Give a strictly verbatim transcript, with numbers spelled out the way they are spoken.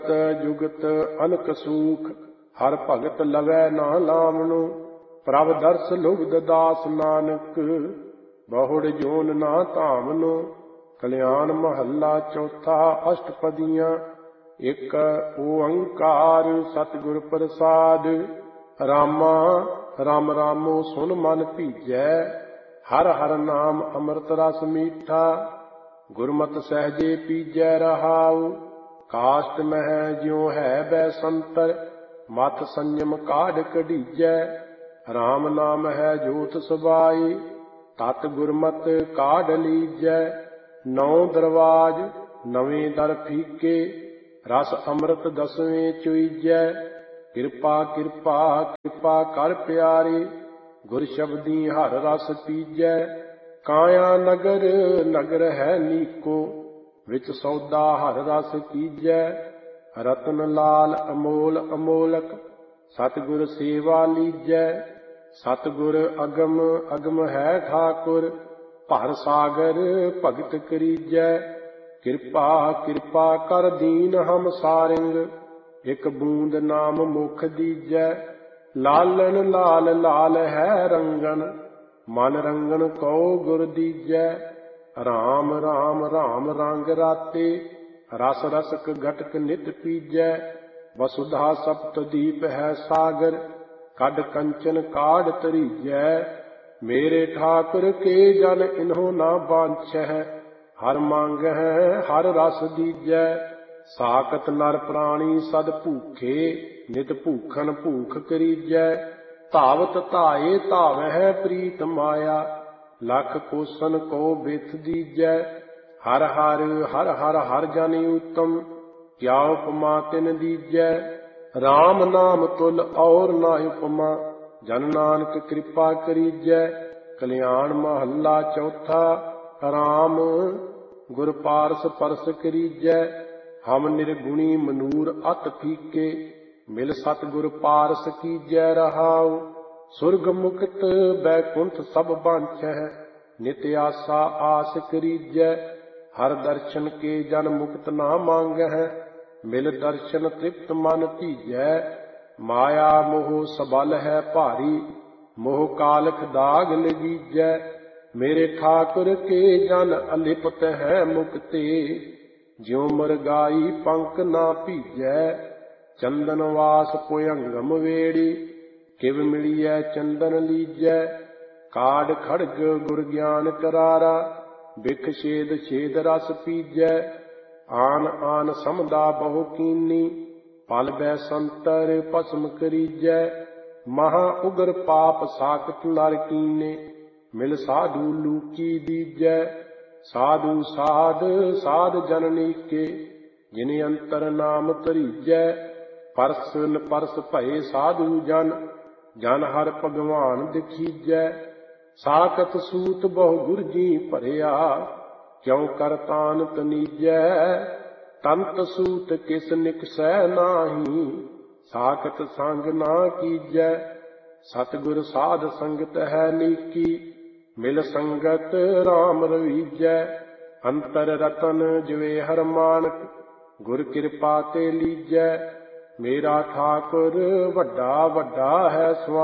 जुगत अनक सूख, हर भगत लवै ना लावणो। प्रभ दर्श लुगद दास नानक, बहुड़ जोन ना धामनो। कल्याण महला चौथा। अष्टपदियाँ। एक ओंकार सतगुर प्रसाद। रामा राम रामो सुन मन भीजै, हर हर नाम अमृत रस मीठा। गुरमत सहजे पीजै रहाऊ, काष्ट मह ज्यों है बैसंतर। मत संयम काढ़ कढ़ीजै, राम नाम है जोत समाई। तत गुरमत काढ़ लीजै, नौ दरवाज नवें दर फीके। रस अमृत दसवें चुईजै, किरपा किरपा किरपा कर प्यारे। गुर शब्दी हर रस पीजै, काया नगर नगर है नीको। विच सौदा हर रस कीजै, रतन लाल अमोल अमोलक। सतगुर सेवा लीजै, सतगुर अगम अगम है ठाकुर। भर सागर भगत करीजै, किरपा किरपा कर दीन हम सारिंग। एक बूंद नाम मुख दीजै, लालन लाल लाल है रंगन। मन रंगन कौ गुर दीजै, राम राम राम रंग राते। रस रसक घटक नित पीजै, वसुधा सप्तदीप है सागर। कड कंचन काढ़ तरीजै, मेरे ठाकुर के जन इन्हों ना बांछै। हर मांग है हर रस दीजै, साकत नर प्राणी सद भूखे। नित भूखन भूख करीजै, धावत धाये धावै प्रीत माया। लख कोसन को बिथ दीजै, हर हर हर हर हर जन उत्तम। क्या उपमा तिन दीजै, राम नाम तुल और ना उपमा। जन नानक कृपा करीजै, कल्याण महला चौथा। राम गुर पारस परस करीजै, हम निर्गुणी मनूर अत फीके। मिल सतगुर पारस कीजै रहाऊ, सुरग मुक्त बैकुंठ सब बांछै। नित आसा आस करीजै, हर दर्शन के जन मुक्त ना मांगै। मिल दर्शन तृप्त मन धीजै, माया मोह सबल है भारी। मोह कालख दाग लगीजै, मेरे ठाकुर के जन अलिपत है मुक्ति। ज्यों मरगाई पंख ना भीजै, चंदन वास पुयंगम वेड़ी। किव मिलियै चंदन लीजै, काढ़ खड़ग गुर ज्ञान करारा। बिख छेद छेद रस पीजै, आन आन समदा बहु कीनी। पल बैसंतर भस्म करीजै, महा उग्र पाप साकत नर कीने। मिल साधु लूकी दीजै, साधु साध साध जननी के। जिन अंतर नाम तरीजै, परसन परस भये साधु जन। जन हर भगवान दिखीजै, साकत सूत बहु गुर जी भरिया। क्यों कर तान तनीजै, तंत सूत किस निकसै नाही। साकत संग ना कीजै, सतगुर साध संगत है नीकी। मिल संगत राम रवीजै, अंतर रतन जिवे हर मानक। गुर कृपा ते लीजै, मेरा ठाकुर वड्डा वड्डा है स्वामी।